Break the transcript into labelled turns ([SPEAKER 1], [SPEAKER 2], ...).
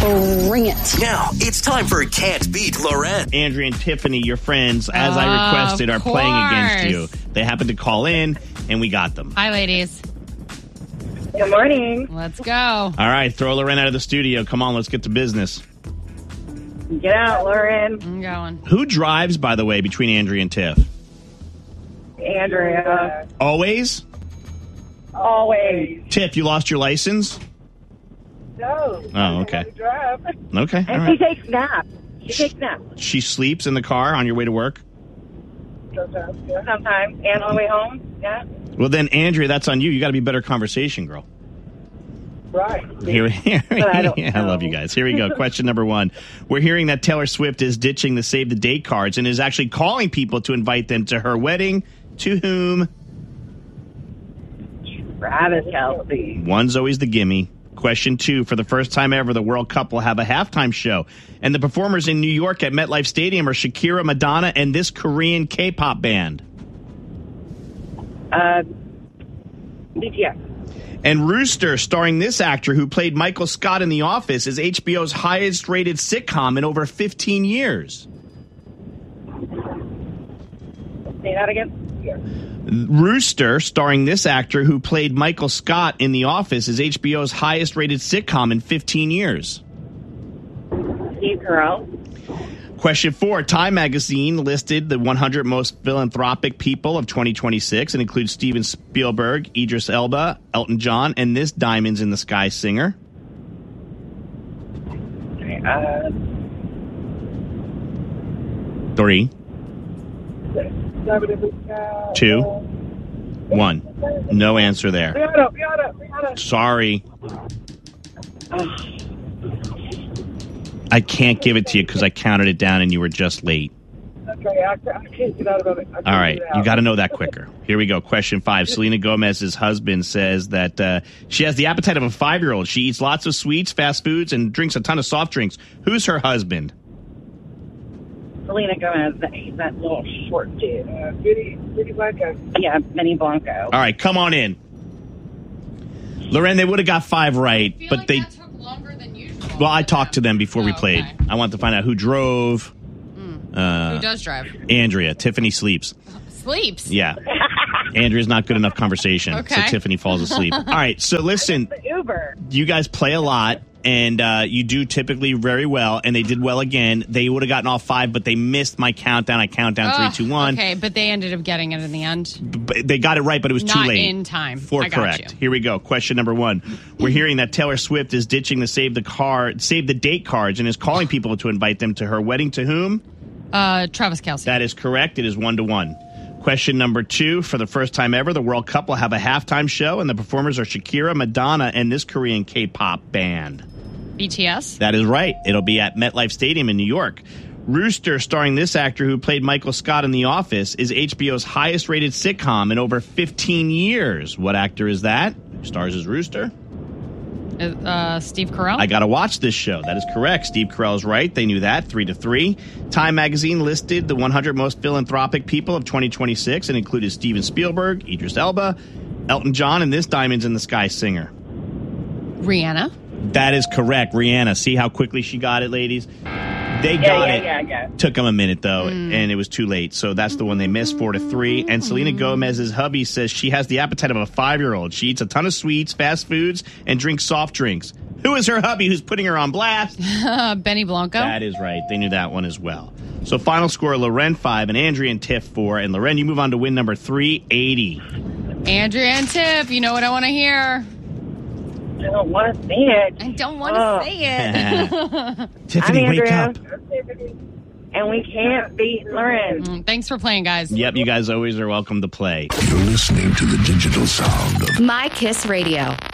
[SPEAKER 1] Bring it.
[SPEAKER 2] Now, it's time for Can't Beat Loren.
[SPEAKER 3] Andrea and Tiffany, your friends, as I requested, are playing against you. They happened to call in, and we got them.
[SPEAKER 4] Hi, ladies.
[SPEAKER 5] Good morning.
[SPEAKER 4] Let's go.
[SPEAKER 3] All right, throw Loren out of the studio. Come on, let's get to business.
[SPEAKER 5] Get out, Lauren.
[SPEAKER 4] I'm going.
[SPEAKER 3] Who drives, by the way, between Andrea and Tiff?
[SPEAKER 5] Andrea.
[SPEAKER 3] Always?
[SPEAKER 5] Always.
[SPEAKER 3] Tiff, you lost your license?
[SPEAKER 5] No.
[SPEAKER 3] Oh, okay. Okay, all
[SPEAKER 5] And
[SPEAKER 3] right.
[SPEAKER 5] she takes naps. She takes naps
[SPEAKER 3] She sleeps in the car on your way to work?
[SPEAKER 5] sometimes. And on the way home. Yeah.
[SPEAKER 3] Well, then, Andrea, that's on you. You got to be a better conversation, girl.
[SPEAKER 5] Right.
[SPEAKER 3] I
[SPEAKER 5] I don't
[SPEAKER 3] I love
[SPEAKER 5] know.
[SPEAKER 3] you guys. Here we go. Question number 1. We're hearing that Taylor Swift is ditching the Save the Date cards and is actually calling people to invite them to her wedding. To whom?
[SPEAKER 5] Travis Kelce.
[SPEAKER 3] One's always the gimme. Question 2. For the first time ever, the World Cup will have a halftime show. And the performers in New York at MetLife Stadium are Shakira, Madonna, and this Korean K-pop band.
[SPEAKER 5] BTS.
[SPEAKER 3] And Rooster, starring this actor who played Michael Scott in The Office, is HBO's highest-rated sitcom in over 15 years.
[SPEAKER 5] Say that again. Yeah.
[SPEAKER 3] Rooster, starring this actor who played Michael Scott in The Office, is HBO's highest-rated sitcom in 15 years.
[SPEAKER 5] Steve Carell.
[SPEAKER 3] Question 4. Time magazine listed the 100 most philanthropic people of 2026 and includes Steven Spielberg, Idris Elba, Elton John, and this Diamonds in the Sky singer. 3, 2, 1. No answer there.
[SPEAKER 5] Rihanna.
[SPEAKER 3] Sorry. I can't give it to you because I counted it down and you were just late.
[SPEAKER 5] Okay, I can't get out of it.
[SPEAKER 3] All right, you got to know that quicker. Here we go. Question 5. Selena Gomez's husband says that she has the appetite of a 5-year-old. She eats lots of sweets, fast foods, and drinks a ton of soft drinks. Who's her husband?
[SPEAKER 5] Selena Gomez, that little short dude. Benny Blanco. Yeah, Benny Blanco.
[SPEAKER 3] All right, come on in. Loren, they would have got 5 right, but they...
[SPEAKER 4] that took longer than usual.
[SPEAKER 3] Well, I talked to them before we played.
[SPEAKER 4] Okay.
[SPEAKER 3] I want to find out who drove.
[SPEAKER 4] Who does drive?
[SPEAKER 3] Andrea. Tiffany sleeps.
[SPEAKER 4] Sleeps.
[SPEAKER 3] Yeah. Andrea's not good enough conversation,
[SPEAKER 4] Okay.
[SPEAKER 3] so Tiffany falls asleep. All right, so listen,
[SPEAKER 5] Uber.
[SPEAKER 3] you guys play a lot, and you do typically very well, and they did well again. They would have gotten all 5, but they missed my countdown. I count down 3, 2, 1.
[SPEAKER 4] Okay, but they ended up getting it in the end.
[SPEAKER 3] They got it right, but it was too
[SPEAKER 4] Not
[SPEAKER 3] late.
[SPEAKER 4] in time.
[SPEAKER 3] 4
[SPEAKER 4] I got
[SPEAKER 3] correct.
[SPEAKER 4] you.
[SPEAKER 3] Here we go. Question number 1. We're hearing that Taylor Swift is ditching the Save the Date cards and is calling people to invite them to her wedding. To whom?
[SPEAKER 4] Travis Kelce.
[SPEAKER 3] That is correct. It is 1-1. Question number 2. For the first time ever, the World Cup will have a halftime show, and the performers are Shakira, Madonna, and this Korean K-pop band.
[SPEAKER 4] BTS.
[SPEAKER 3] That is right. It'll be at MetLife Stadium in New York. Rooster, starring this actor who played Michael Scott in The Office, is HBO's highest-rated sitcom in over 15 years. What actor is that? Who stars as Rooster?
[SPEAKER 4] Steve Carell.
[SPEAKER 3] I got to watch this show. That is correct. Steve Carell is right. They knew that. 3-3. Time magazine listed the 100 most philanthropic people of 2026 and included Steven Spielberg, Idris Elba, Elton John, and this Diamonds in the Sky singer.
[SPEAKER 4] Rihanna.
[SPEAKER 3] That is correct. Rihanna. See how quickly she got it, ladies? They got it.
[SPEAKER 5] Yeah.
[SPEAKER 3] Took them a minute, though, and it was too late. So that's the one they missed, 4-3. And Selena Gomez's hubby says she has the appetite of a 5-year-old. She eats a ton of sweets, fast foods, and drinks soft drinks. Who is her hubby who's putting her on blast?
[SPEAKER 4] Benny Blanco.
[SPEAKER 3] That is right. They knew that one as well. So final score, Loren 5 and Andrea and Tiff 4. And Loren, you move on to win number 380.
[SPEAKER 4] Andrea and Tiff. You know what I want to hear.
[SPEAKER 5] I don't want to say it.
[SPEAKER 4] I don't want to say it.
[SPEAKER 3] Tiffany,
[SPEAKER 5] I'm
[SPEAKER 3] wake
[SPEAKER 5] Andrea.
[SPEAKER 3] up.
[SPEAKER 5] And we can't beat Lauren.
[SPEAKER 4] Thanks for playing, guys.
[SPEAKER 3] Yep, you guys always are welcome to play.
[SPEAKER 2] You're listening to the digital sound of
[SPEAKER 1] My Kiss Radio.